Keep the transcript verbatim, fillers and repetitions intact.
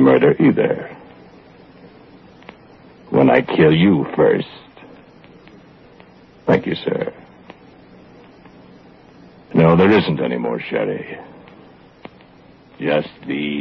murder either. When I kill you first. Thank you, sir. No, there isn't any more sherry. Just the